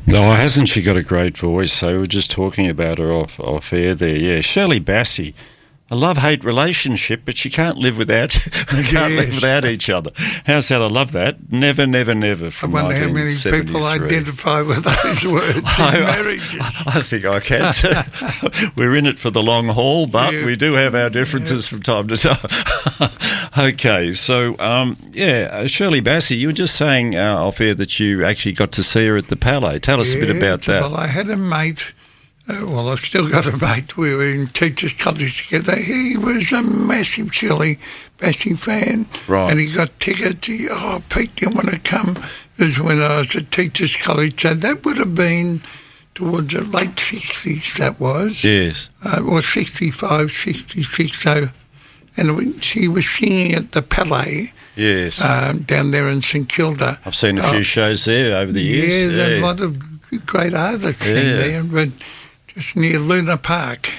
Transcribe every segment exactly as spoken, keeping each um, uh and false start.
No, hasn't she got a great voice? So we were just talking about her off, off air there. Yeah, Shirley Bassey. A love-hate relationship, but she can't live without can't Yes. live without each other. How's that? I love that. Never, never, never I from wonder how many nineteen seventy-three. people identify with those words in I, marriages. I think I can. We're in it for the long haul, but Yeah. we do have our differences from time to time. Okay, so, um, yeah, uh, Shirley Bassey, you were just saying uh, off air that you actually got to see her at the Palais. Tell us a bit about that. Well, I had a mate. Uh, well, I've still got a mate. We were in Teachers College together. He was a massive Shirley Bassey fan. Right. And he got tickets. He, oh, Pete, do you want to come? This was when I was at Teachers College. So that would have been towards the late sixties, that was. Yes. Uh, or sixty-five, sixty-six. So, and we- she was singing at the Palais Yes. um, down there in St Kilda. I've seen a few Oh, shows there over the years. Yeah, there's a lot of g- great artists Yeah. in there, but just near Luna Park.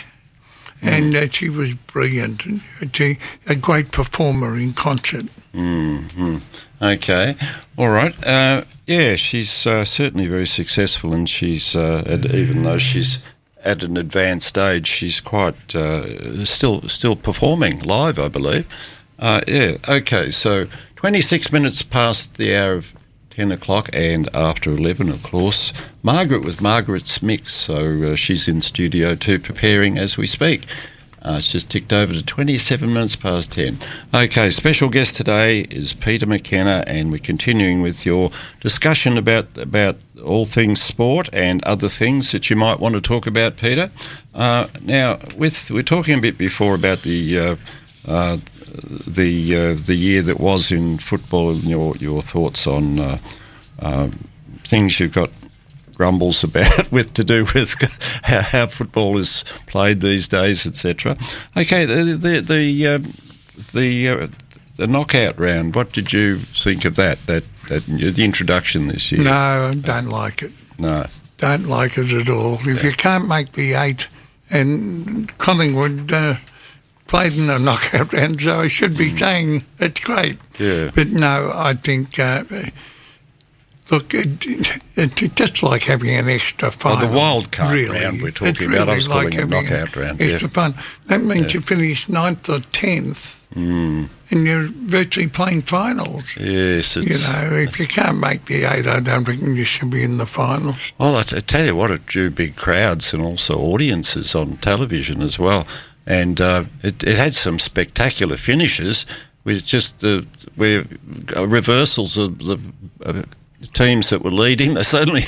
And uh, she was brilliant. and She, a great performer in concert. Mm-hmm. Okay, all right. Uh, yeah, she's uh, certainly very successful, and she's uh, at, even though she's at an advanced age, she's quite uh, still still performing live, I believe. Uh, yeah. Okay. So twenty-six minutes past the hour of ten o'clock, and after eleven, of course, Margaret with Margaret's Mix. So uh, she's in studio too, preparing as we speak. Uh, it's just ticked over to twenty-seven minutes past ten. Okay, special guest today is Peter McKenna, and we're continuing with your discussion about about all things sport and other things that you might want to talk about, Peter. Uh, now, with we're talking a bit before about the uh, uh, the uh, the year that was in football, and your your thoughts on uh, uh, things you've got grumbles about with to do with how, how football is played these days, et cetera. Okay, the the the um, the, uh, the knockout round. What did you think of that? That that the introduction this year? No, I don't like it. No. Don't like it at all. If you can't make the eight, and Collingwood uh, played in the knockout round, so I should be saying it's great. Yeah. But no, I think, uh, look, it, it, it's just like having an extra final. Oh, the wild card really. round we're talking It's about. I really was like calling it having knockout an round. Extra Yeah. fun. That means Yeah. you finish ninth or tenth, Mm. and you're virtually playing finals. Yes, You it's. know, if you can't make the eight, I don't reckon you should be in the finals. Well, I, t- I tell you what, it drew big crowds and also audiences on television as well. And uh, it, it had some spectacular finishes with just the where uh, reversals of the uh, teams that were leading. They suddenly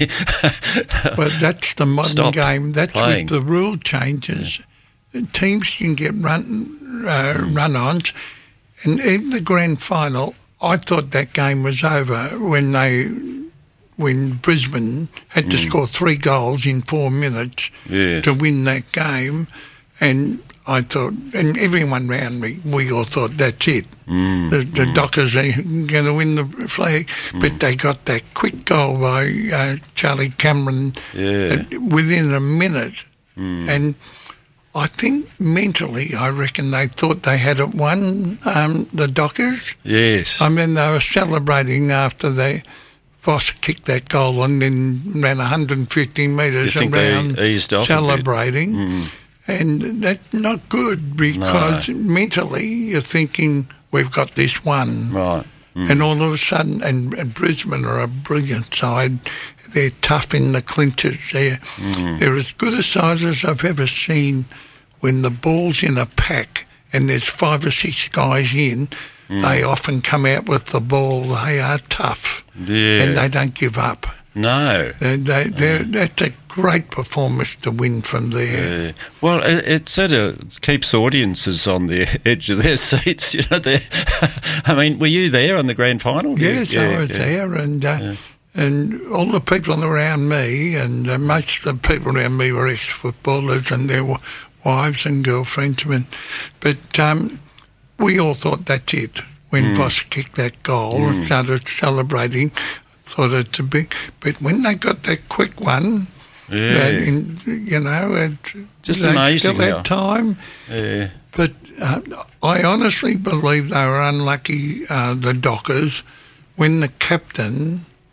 But that's the modern stopped game. That's playing. with the rule changes. Teams can get run uh, Mm. run-ons, and in the grand final, I thought that game was over when they when Brisbane had to score three goals in four minutes Mm. Yes. to win that game, and I thought, and everyone round me, we all thought that's it. Mm, the the Dockers are going to win the flag, but they got that quick goal by uh, Charlie Cameron Yeah. uh, within a minute, Mm. and I think mentally, I reckon they thought they had it won, um, the Dockers. yes. I mean, they were celebrating after they Voss kicked that goal and then ran one hundred fifty metres You think they around eased off a bit? celebrating. Mm. And that's not good because mentally you're thinking, we've got this one. Right. Mm. And all of a sudden, and, and Brisbane are a brilliant side. They're tough in the clinches. They're, Mm. they're as good a side as I've ever seen when the ball's in a pack and there's five or six guys in. Mm. They often come out with the ball. They are tough. Yeah. And they don't give up. No. They, they, they're, That's a great performance to win from there. Yeah. Well, it, it sort of keeps audiences on the edge of their seats. You know, they're- I mean, were you there on the grand final? Yes, Yeah, I was yeah. there, and uh, Yeah. and all the people around me, and uh, most of the people around me were ex-footballers and their w- wives and girlfriends. And, but um, we all thought that's it. When Mm. Voss kicked that goal and started celebrating, thought it's a big... But when they got that quick one, Yeah. that in, you know, it, Just they amazing still how- had time. Yeah. But uh, I honestly believe they were unlucky, uh, the Dockers, when the captain,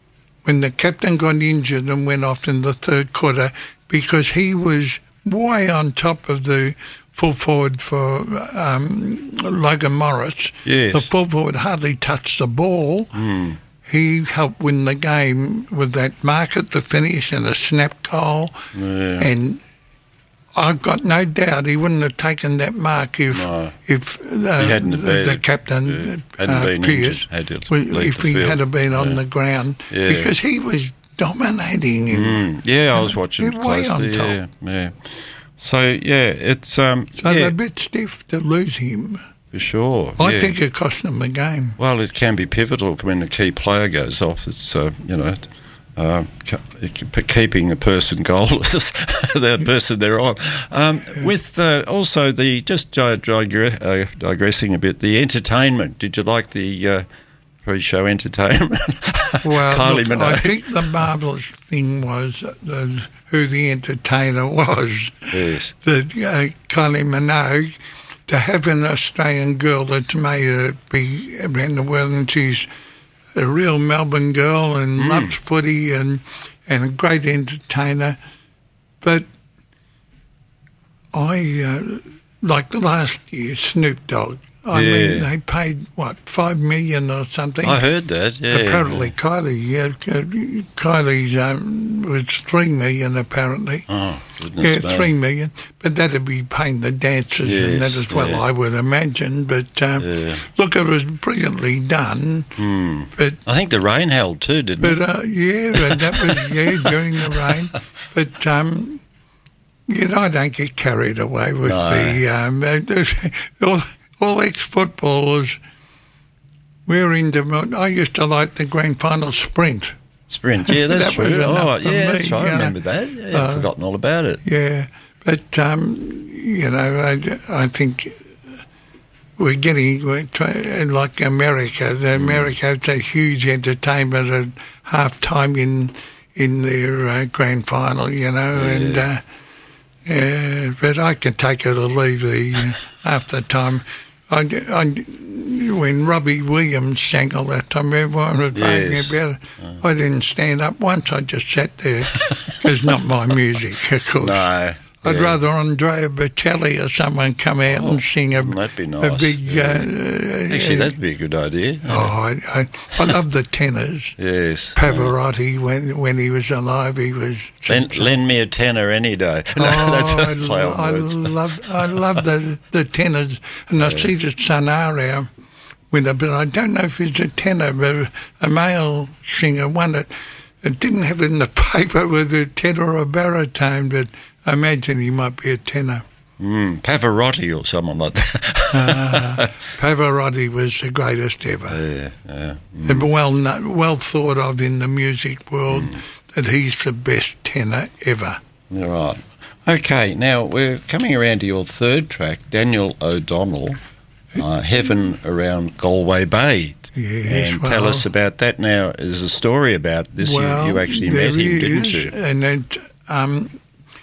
when the captain got injured and went off in the third quarter, because he was way on top of the full forward for um, Logan Morris. Yes. The full forward hardly touched the ball. Mm. He helped win the game with that mark at the finish and a snap goal. Yeah. And I've got no doubt he wouldn't have taken that mark if No. if uh, He hadn't the, been- the captain, yeah, hadn't uh, been Pierce, injured, had to was- leave if the he field. had have been on Yeah. the ground, Yeah. because he was dominating him. Mm. Yeah, I was watching They're way on closely. top. Yeah, yeah. So yeah, it's um, So yeah, they're a bit stiff to lose him. for sure. I yeah. think it cost them the game. Well, it can be pivotal when the key player goes off. It's uh, you know, uh, ke- keeping a person goalless, the person they're on. Um, with uh, also the just uh, digre- uh, digressing a bit, the entertainment. Did you like the uh, pre-show entertainment? Well, Kylie look, Minogue. I think the marvellous thing was uh, who the entertainer was. Yes. That uh, Kylie Minogue, to have an Australian girl that's made it be around the world, and she's a real Melbourne girl and Mm. loves footy and, and a great entertainer. But I, uh, like the last year, Snoop Dogg, I Yeah. mean, they paid, what, five million or something? I heard that. Yeah. Apparently, Kylie, yeah, Kylie's um, was three million apparently. Oh goodness. Yeah, me. three million, but that'd be paying the dancers and that Yes, as well, yeah. I would imagine. But um, Yeah. look, it was brilliantly done. Hmm. But I think the rain held too, didn't but it? uh, yeah, and that was yeah during the rain. But um, you know, I don't get carried away with No. the um, all, all ex-footballers. We're into. I used to like the grand final sprint. Sprint. Yeah, that's That was true. enough Oh, for yeah, that's me, right. I you know. remember that. Yeah, I've Uh, forgotten all about it. Yeah, but um, you know, I, I think we're getting we're try, like America. The America has a huge entertainment at half time in in their uh, grand final. You know, and uh, yeah, but I can take it or leave the uh, after time. I, I, when Robbie Williams sang all that time, everyone was raving Yes. about it. I didn't stand up once. I just sat there. It's not my music, of course. No. I'd yeah. rather Andrea Bocelli or someone come out Oh, and sing a, that'd be a nice, big... yeah. Uh, Actually, uh, that'd be a good idea. Oh, I, I, I love the tenors. Yes. Pavarotti, when when he was alive, he was... Lend, lend me a tenner any day. No, Oh, that's I, a play on I words. love I love the the tenors, and I see the scenario with it, but I don't know if it's a tenor, but a male singer won it. It didn't have it in the paper whether a tenor or a baritone, but I imagine he might be a tenor. Mm, Pavarotti or someone like that. Uh, Pavarotti was the greatest ever. yeah, yeah. And well known, well thought of in the music world that he's the best tenor ever. You're right. Okay, now we're coming around to your third track, Daniel O'Donnell, uh, Heaven Around Galway Bay. Yes, and well, tell us about that now. There's a story about this. Well, you, you actually there met him, didn't is, you? And it, um,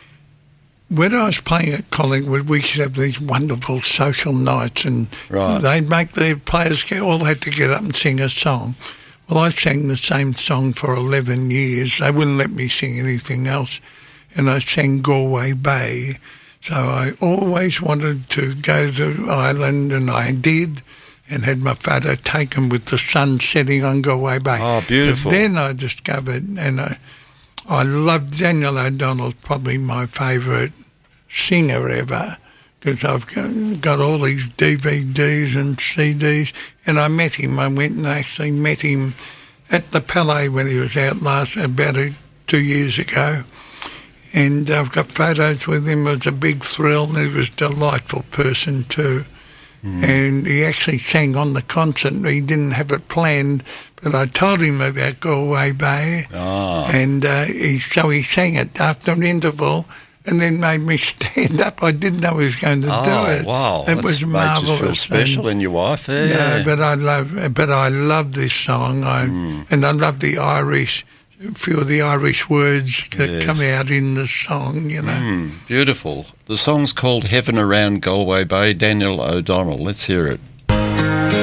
when I was playing at Collingwood, we used to have these wonderful social nights, and Right. they'd make the players get, all had to get up and sing a song. Well, I sang the same song for eleven years. They wouldn't let me sing anything else, and I sang Galway Bay. So I always wanted to go to Ireland, and I did, and had my father taken with the sun setting on Galway Bay. Oh, beautiful. But then I discovered, and I, I loved Daniel O'Donnell, probably my favourite singer ever, because I've got, got all these D V Ds and C Ds, and I met him. I went and actually met him at the Palais when he was out last, about a, two years ago. And I've got photos with him. It was a big thrill, and he was a delightful person too. Mm. And he actually sang on the concert. He didn't have it planned, but I told him about Galway Bay. Ah. And uh, he, so he sang it after an interval and then made me stand up. I didn't know he was going to Oh, do it. wow. It That's was made marvellous. you feel special and, in your wife there. yeah, Yeah. but I love, but I love this song. I, Mm. And I love the Irish, a few of the Irish words that Yes. come out in the song, you know. Mm, beautiful. The song's called Heaven Around Galway Bay, Daniel O'Donnell. Let's hear it.